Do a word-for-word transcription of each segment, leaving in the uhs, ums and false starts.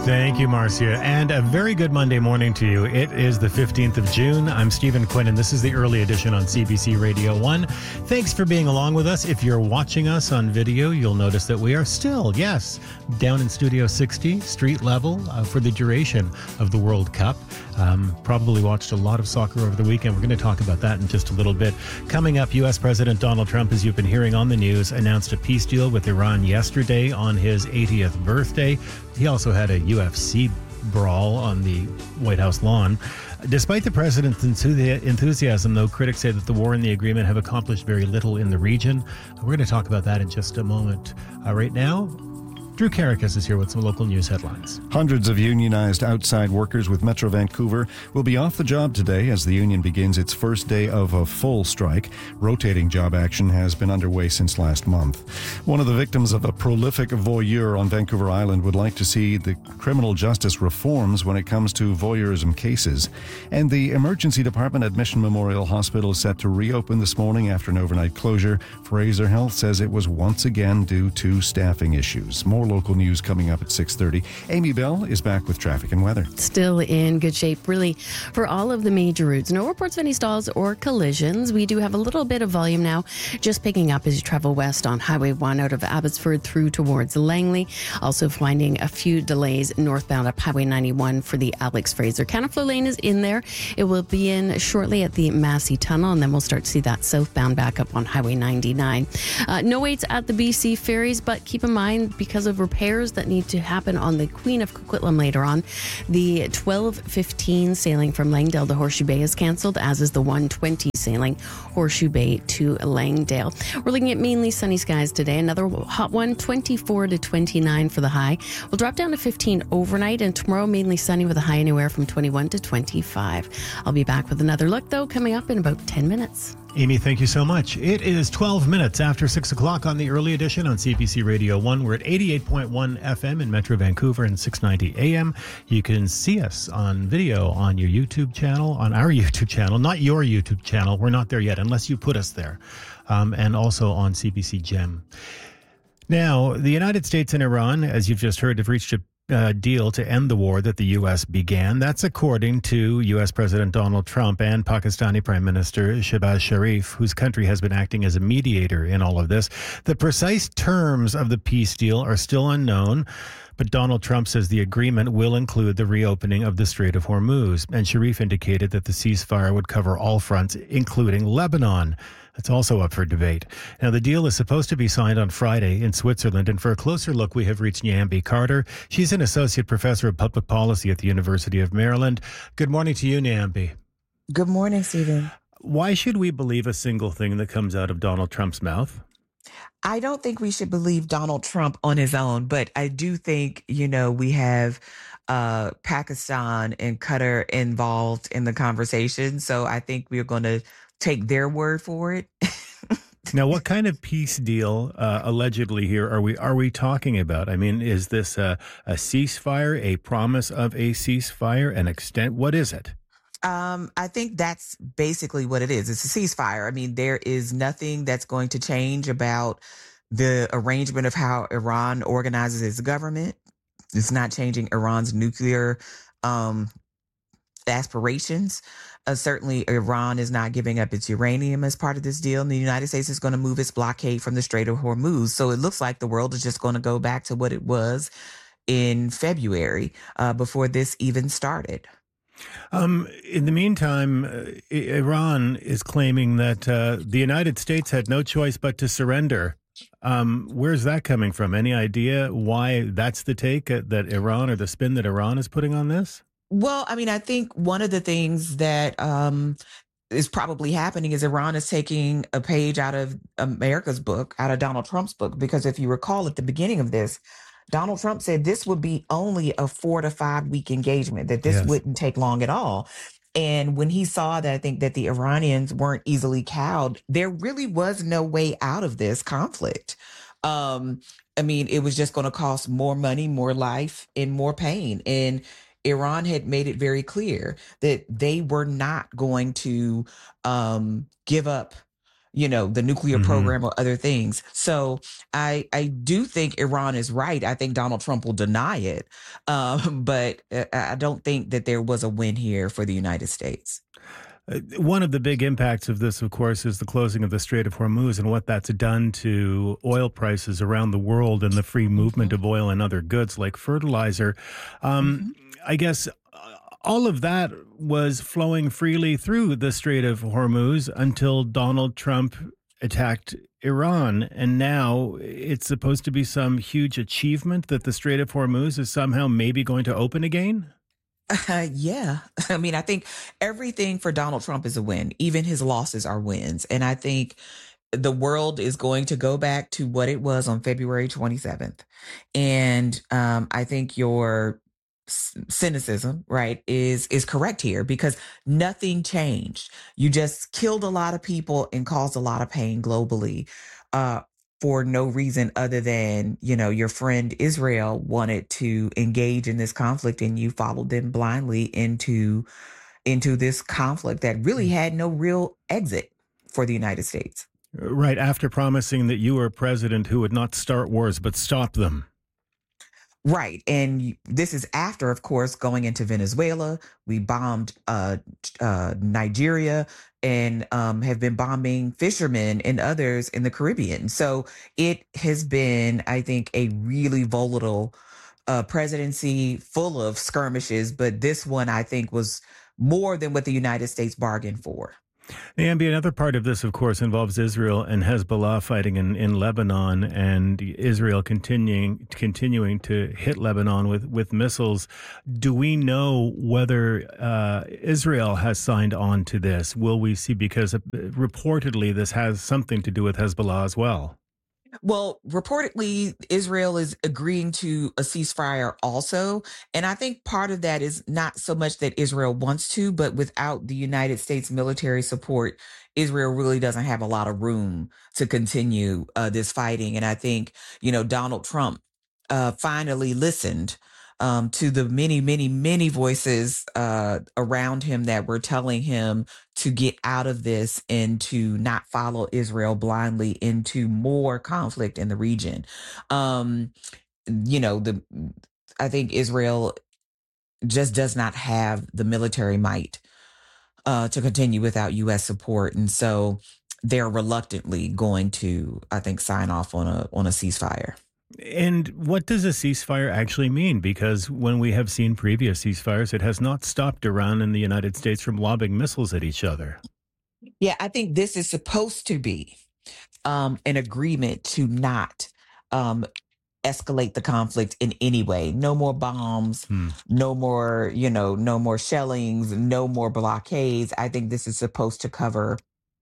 Thank you, Marcia. And a very good Monday morning to you. It is the fifteenth of June. I'm Stephen Quinn, and this is the early edition on C B C Radio one. Thanks for being along with us. If you're watching us on video, you'll notice that we are still, yes, down in Studio sixty, street level, uh, for the duration of the World Cup. Um, probably watched a lot of soccer over the weekend. We're going to talk about that in just a little bit. Coming up, U S President Donald Trump, as you've been hearing on the news, announced a peace deal with Iran yesterday on his eightieth birthday. He also had a U F C brawl on the White House lawn. Despite the president's enthusiasm, though, critics say that the war and the agreement have accomplished very little in the region. We're going to talk about that in just a moment. Uh, right now, Drew Karakas is here with some local news headlines. Hundreds of unionized outside workers with Metro Vancouver will be off the job today as the union begins its first day of a full strike. Rotating job action has been underway since last month. One of the victims of a prolific voyeur on Vancouver Island would like to see the criminal justice reforms when it comes to voyeurism cases. And the emergency department at Mission Memorial Hospital is set to reopen this morning after an overnight closure. Fraser Health says it was once again due to staffing issues. More local news coming up at six thirty. Amy Bell is back with traffic and weather. Still in good shape, really, for all of the major routes. No reports of any stalls or collisions. We do have a little bit of volume now, just picking up as you travel west on Highway one out of Abbotsford through towards Langley. Also finding a few delays northbound up Highway ninety-one for the Alex Fraser. Caniflow Lane is in there. It will be in shortly at the Massey Tunnel, and then we'll start to see that southbound back up on Highway ninety-nine. Uh, no waits at the B C ferries, but keep in mind, because of repairs that need to happen on the Queen of Coquitlam later on, the twelve fifteen sailing from Langdale to Horseshoe Bay is cancelled, as is the one twenty sailing Horseshoe Bay to Langdale. We're looking at mainly sunny skies today. Another hot one, twenty-four to twenty-nine for the high. We'll drop down to fifteen overnight, and tomorrow mainly sunny with a high anywhere from twenty-one to twenty-five. I'll be back with another look, though, coming up in about ten minutes. Amy, thank you so much. It is twelve minutes after six o'clock on the early edition on C B C Radio one. We're at eighty-eight point one F M in Metro Vancouver and six ninety A M. You can see us on video on your YouTube channel, on our YouTube channel, not your YouTube channel. We're not there yet, unless you put us there. Um, and also on C B C Gem. Now, the United States and Iran, as you've just heard, have reached a Uh, deal to end the war that the U S began. That's according to U S President Donald Trump and Pakistani Prime Minister Shehbaz Sharif, whose country has been acting as a mediator in all of this. The precise terms of the peace deal are still unknown, but Donald Trump says the agreement will include the reopening of the Strait of Hormuz, and Sharif indicated that the ceasefire would cover all fronts, including Lebanon. That's also up for debate. Now, the deal is supposed to be signed on Friday in Switzerland, and for a closer look, we have reached Nyambi Carter. She's an associate professor of public policy at the University of Maryland. Good morning to you, Nyambi. Good morning, Stephen. Why should we believe a single thing that comes out of Donald Trump's mouth? I don't think we should believe Donald Trump on his own, but I do think, you know, we have uh, Pakistan and Qatar involved in the conversation. So I think we're going to take their word for it. Now, what kind of peace deal uh, allegedly here are we are we talking about? I mean, is this a, a ceasefire, a promise of a ceasefire, an extent? What is it? Um, I think that's basically what it is. It's a ceasefire. I mean, there is nothing that's going to change about the arrangement of how Iran organizes its government. It's not changing Iran's nuclear um, aspirations. Uh, certainly, Iran is not giving up its uranium as part of this deal, and the United States is going to move its blockade from the Strait of Hormuz. So it looks like the world is just going to go back to what it was in February uh, before this even started. Um, in the meantime, uh, Iran is claiming that uh, the United States had no choice but to surrender. Um, where's that coming from? Any idea why that's the take uh, that Iran, or the spin that Iran is putting on this? Well, I mean, I think one of the things that um, is probably happening is Iran is taking a page out of America's book, out of Donald Trump's book, because if you recall at the beginning of this, Donald Trump said this would be only a four to five week engagement, that this yes. wouldn't take long at all. And when he saw that, I think that the Iranians weren't easily cowed, there really was no way out of this conflict. Um, I mean, it was just going to cost more money, more life, and more pain. And Iran had made it very clear that they were not going to um, give up you know, the nuclear Mhm. program or other things. So I I do think Iran is right. I think Donald Trump will deny it, um, but uh, I don't think that there was a win here for the United States. Uh, One of the big impacts of this, of course, is the closing of the Strait of Hormuz and what that's done to oil prices around the world and the free movement of oil and other goods like fertilizer. Um, I guess uh, all of that was flowing freely through the Strait of Hormuz until Donald Trump attacked Iran. And now it's supposed to be some huge achievement that the Strait of Hormuz is somehow maybe going to open again. Uh, yeah. I mean, I think everything for Donald Trump is a win. Even his losses are wins. And I think the world is going to go back to what it was on February twenty-seventh. And um, I think your c- cynicism, right, is is correct here because nothing changed. You just killed a lot of people and caused a lot of pain globally. Uh, for no reason other than, you know, your friend Israel wanted to engage in this conflict and you followed them blindly into into this conflict that really had no real exit for the United States. Right after promising that you were a president who would not start wars but stop them. Right. And you- this is after, of course, going into Venezuela. We bombed uh, uh, Nigeria and um, have been bombing fishermen and others in the Caribbean. So it has been, I think, a really volatile uh, presidency full of skirmishes. But this one, I think, was more than what the United States bargained for. Nambi, another part of this, of course, involves Israel and Hezbollah fighting in, in Lebanon and Israel continuing continuing to hit Lebanon with, with missiles. Do we know whether uh, Israel has signed on to this? Will we see? Because uh, reportedly this has something to do with Hezbollah as well. Well, reportedly, Israel is agreeing to a ceasefire also. And I think part of that is not so much that Israel wants to, but without the United States military support, Israel really doesn't have a lot of room to continue uh, this fighting. And I think, you know, Donald Trump uh, finally listened um, to the many, many, many voices uh, around him that were telling him to get out of this and to not follow Israel blindly into more conflict in the region. Um, you know, the I think Israel just does not have the military might uh, to continue without U S support, and so they're reluctantly going to, I think, sign off on a on a ceasefire. And what does a ceasefire actually mean? Because when we have seen previous ceasefires, it has not stopped Iran and the United States from lobbing missiles at each other. Yeah, I think this is supposed to be um, an agreement to not um, escalate the conflict in any way. No more bombs, Hmm. no more, you know, no more shellings, no more blockades. I think this is supposed to cover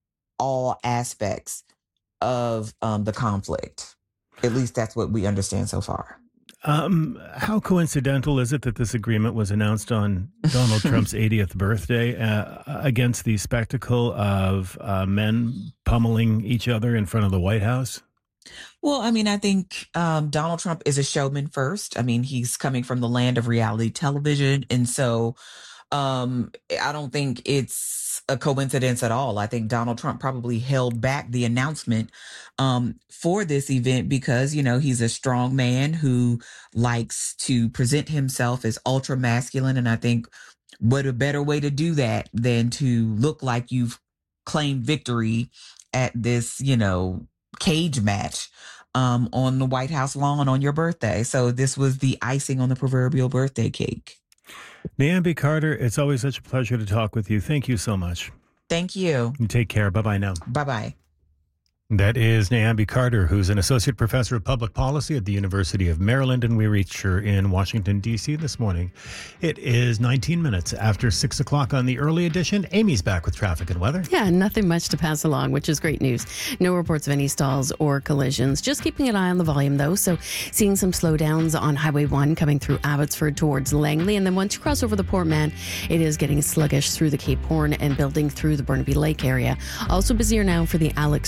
all aspects of um, the conflict. At least that's what we understand so far. Um, how coincidental is it that this agreement was announced on Donald Trump's eightieth birthday uh, against the spectacle of uh, men pummeling each other in front of the White House? Well, I mean, I think um, Donald Trump is a showman first. I mean, he's coming from the land of reality television. And so um, I don't think it's a coincidence at all. I think Donald Trump probably held back the announcement um, for this event because, you know, he's a strong man who likes to present himself as ultra masculine. And I think what a better way to do that than to look like you've claimed victory at this, you know, cage match um, on the White House lawn on your birthday. So this was the icing on the proverbial birthday cake. Nambi Carter, it's always such a pleasure to talk with you. Thank you so much. Thank you. You take care. Bye-bye now. Bye-bye. That is Nambi Carter, who's an associate professor of public policy at the University of Maryland, and we reached her in Washington, D C this morning. It is nineteen minutes after six o'clock on the early edition. Amy's back with traffic and weather. Yeah, nothing much to pass along, which is great news. No reports of any stalls or collisions. Just keeping an eye on the volume, though. So seeing some slowdowns on Highway one coming through Abbotsford towards Langley. And then once you cross over the Port Mann, it is getting sluggish through the Cape Horn and building through the Burnaby Lake area. Also busier now for the Alex Fraser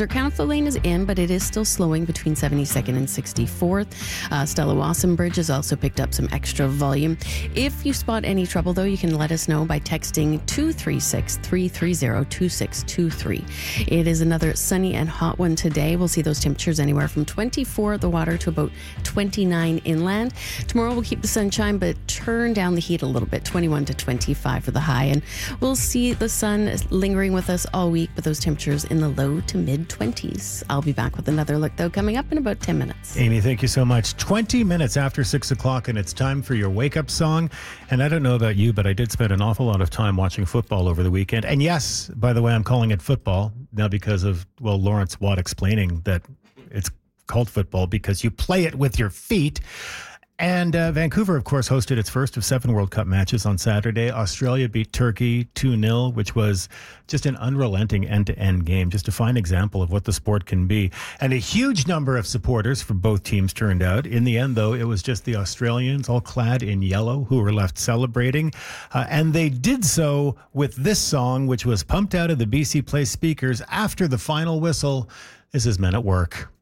Kenneth Lane is in, but it is still slowing between seventy-second and sixty-fourth. Uh, Stella Wasson Bridge has also picked up some extra volume. If you spot any trouble, though, you can let us know by texting two three six, three three zero, two six two three. It is another sunny and hot one today. We'll see those temperatures anywhere from twenty-four at the water to about twenty-nine inland. Tomorrow we'll keep the sunshine, but turn down the heat a little bit, twenty-one to twenty-five for the high. And we'll see the sun lingering with us all week, but those temperatures in the low to mid twenties. I'll be back with another look, though, coming up in about ten minutes. Amy, thank you so much. twenty minutes after six o'clock, and it's time for your wake-up song. And I don't know about you, but I did spend an awful lot of time watching football over the weekend. And yes, by the way, I'm calling it football now because of, well, Lawrence Watt explaining that it's called football because you play it with your feet. And uh, Vancouver, of course, hosted its first of seven World Cup matches on Saturday. Australia beat Turkey two nil, which was just an unrelenting end-to-end game, just a fine example of what the sport can be. And a huge number of supporters from both teams turned out. In the end, though, it was just the Australians, all clad in yellow, who were left celebrating. Uh, and they did so with this song, which was pumped out of the B C Place speakers after the final whistle. This is Men at Work.